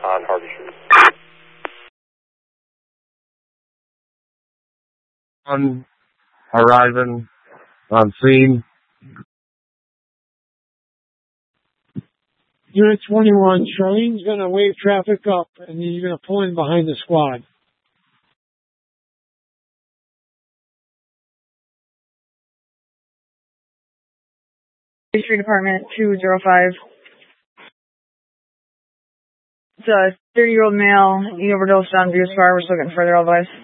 on Harvey Street. Arriving on scene. Unit 21, Charlene's going to wave traffic up, and then you're going to pull in behind the squad. Street Department 205. It's a 30-year-old male. He overdosed on Buspar. We're still getting further advice.